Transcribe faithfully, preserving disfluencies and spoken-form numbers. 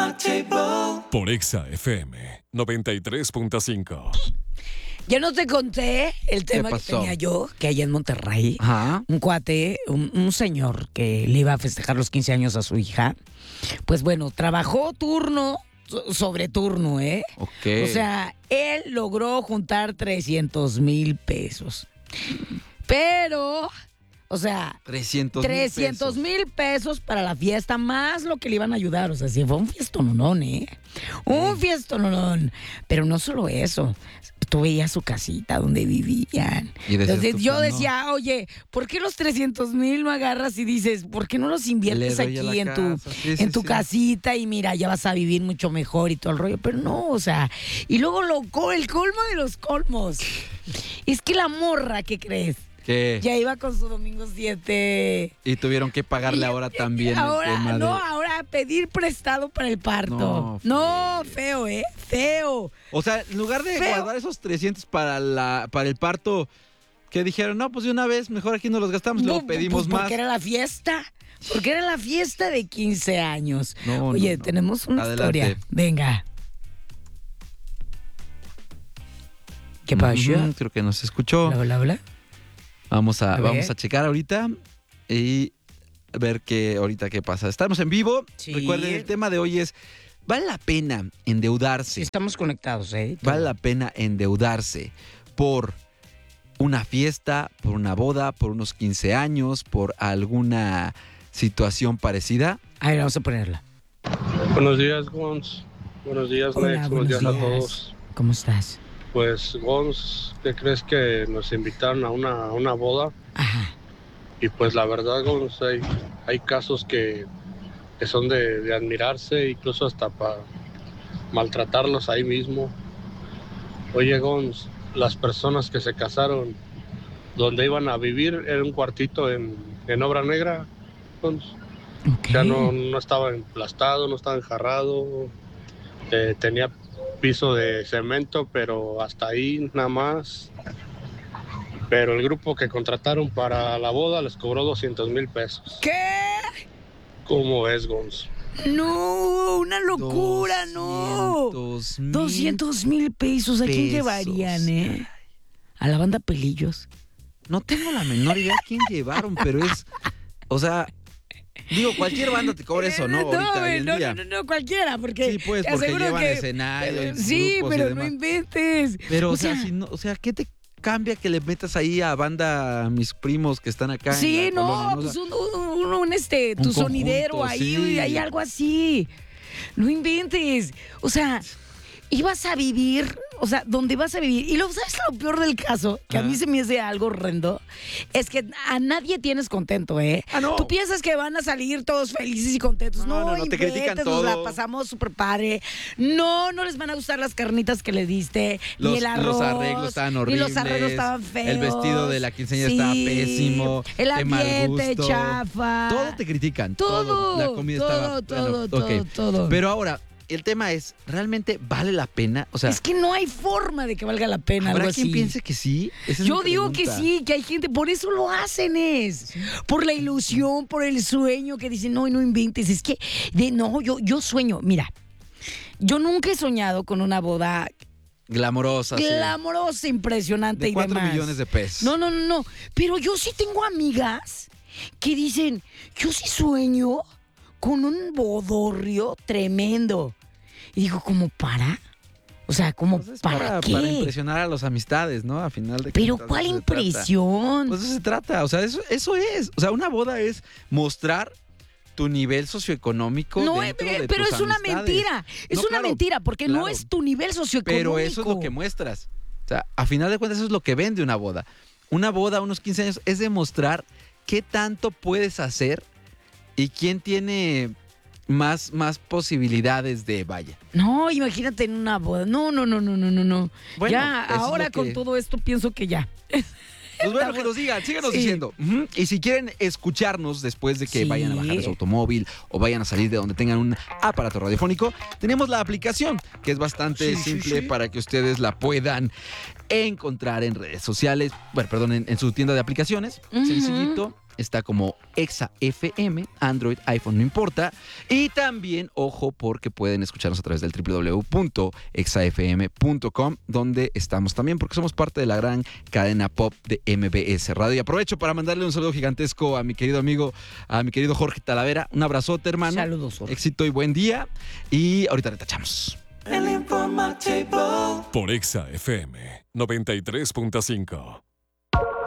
Por Exa F M noventa y tres punto cinco. Ya no te conté el tema que tenía yo, que allá en Monterrey, Ajá. un cuate, un, un señor que le iba a festejar los quince años a su hija, pues bueno, trabajó turno sobre turno, ¿eh? Ok. O sea, él logró juntar trescientos mil pesos. Pero, o sea, trescientos mil pesos para la fiesta, más lo que le iban a ayudar. O sea, sí fue un fiestononón, ¿eh? Un fiestononón. Pero no solo eso. Tú veías su casita donde vivían. Y decías Entonces tú, yo no. decía, oye, ¿por qué los trescientos mil no agarras y dices, ¿por qué no los inviertes Le doy a aquí la en tu, casa. Sí, sí, en tu sí. casita y mira, ya vas a vivir mucho mejor y todo el rollo? Pero no, o sea, y luego lo, el colmo de los colmos. Es que la morra, ¿qué crees? ¿Qué? Ya iba con su domingo siete. Y tuvieron que pagarle ahora también Ahora, el tema de... no, ahora pedir prestado para el parto. No, No, feo, ¿eh? Feo. O sea, en lugar de Feo. guardar esos trescientos para la para el parto, que dijeron, no, pues de una vez, mejor aquí nos los gastamos, luego Bu- pedimos pues más. Porque era la fiesta. Porque era la fiesta de quince años. No, Oye, no, no. tenemos una Adelante. historia. Venga. ¿Qué pasó? Ujú, creo que nos escuchó. Hola, hola, hola. Vamos a, A ver. vamos a checar ahorita y ver qué ahorita qué pasa. Estamos en vivo. Sí. Recuerden, el tema de hoy es, ¿vale la pena endeudarse? Sí, estamos conectados, ¿eh? ¿Vale la pena endeudarse por una fiesta, por una boda, por unos quince años, por alguna situación parecida? A ver, vamos a ponerla. Buenos días, Gons. Buenos días, Hola, Lex. buenos Buenos días a días. todos. ¿Cómo estás? Pues, Gons, ¿qué crees que nos invitaron a una, a una boda? Ajá. Y pues la verdad, Gons, hay, hay casos que, que son de, de admirarse, incluso hasta para maltratarlos ahí mismo. Oye, Gons, las personas que se casaron, donde iban a vivir, era un cuartito en, en obra negra, Gons. Ok. Ya no, no estaba emplastado, no estaba enjarrado, eh, tenía piso de cemento, pero hasta ahí nada más. Pero el grupo que contrataron para la boda les cobró doscientos mil pesos. ¿Qué? ¿Cómo es, Gonz? No, una locura, no. doscientos mil. doscientos mil pesos. ¿A quién pesos. llevarían, eh? A la banda Pelillos. No tengo la menor idea quién llevaron, pero es, o sea, digo, cualquier banda te cobra eso, ¿no? Ahorita, hoy en no, día. no, no, no, cualquiera, porque Sí, pues, te porque aseguro llevan que- escenario, eh, en sí, grupos y pero no demás. inventes. Pero, o, O sea, sea, si no, o sea, ¿qué te cambia que le metas ahí a banda a mis primos que están acá? Sí, en la no, colonia, pues O sea, un, un- un, este, Un tu sonidero conjunto, ahí, sí. hay algo así. No inventes. O sea, ibas a vivir, o sea, donde vas a vivir. Y lo, ¿sabes lo peor del caso? Que a mí Ajá. se me hace algo horrendo. Es que a nadie tienes contento, ¿eh? Ah, no. Tú piensas que van a salir todos felices y contentos. No, No, no, no, te critican inventes, nos todo. la pasamos súper padre. No, no les van a gustar las carnitas que le diste, Los, ni el arroz. los arreglos estaban ni horribles. los arreglos estaban feos. El vestido de la quinceañera estaba Sí, pésimo. El qué mal ambiente gusto. chafa. Todo te critican. Todo, La comida todo, estaba. todo, bueno, ok. todo, todo. Pero ahora, el tema es, ¿realmente vale la pena? O sea, Es que no hay forma de que valga la pena ¿habrá algo quien así. piense que sí? Esa es Yo mi digo que pregunta. sí, que hay gente, por eso lo hacen es, por la ilusión, por el sueño, que dicen, no, no inventes, es que, de, no, yo, yo sueño, mira, yo nunca he soñado con una boda Glamorosa, sí. glamorosa, impresionante De y cuatro demás. millones de pesos. No, no, no, no, pero yo sí tengo amigas que dicen, yo sí sueño con un bodorrio tremendo. Y digo, ¿cómo para? O sea, ¿cómo Pues es para, para, qué? para impresionar a las amistades, ¿no? A final de Pero cuentas, ¿cuál de eso se trata. impresión? Pues eso se trata, o sea, eso, eso es. O sea, una boda es mostrar tu nivel socioeconómico No, dentro eh, de pero tus es una amistades. mentira. Es No, una claro, mentira, porque no claro. es tu nivel socioeconómico. Pero eso es lo que muestras. O sea, a final de cuentas eso es lo que vende una boda. Una boda, unos quince años, es demostrar qué tanto puedes hacer y quién tiene más, más posibilidades de vaya. No, imagínate en una boda. No, no, no, no, no, no, no. Bueno, ya, eso es ahora lo que- con todo esto pienso que ya. Pues bueno, que nos digan, síganos Sí. diciendo. Ujú. Y si quieren escucharnos después de que Sí. vayan a bajar su automóvil o vayan a salir de donde tengan un aparato radiofónico, tenemos la aplicación, que es bastante Sí, sí, simple sí. para que ustedes la puedan encontrar en redes sociales, bueno, perdón, en, en su tienda de aplicaciones. Ujú. Sencillito, está como Exa F M, Android, iPhone, no importa. Y también, ojo, porque pueden escucharnos a través del doble u doble u doble u punto exa f m punto com, donde estamos también, porque somos parte de la gran cadena pop de M B S Radio. Y aprovecho para mandarle un saludo gigantesco a mi querido amigo, a mi querido Jorge Talavera. Un abrazote, hermano. Saludos, Jorge. Éxito y buen día. Y ahorita retachamos. Por Exa F M noventa y tres punto cinco.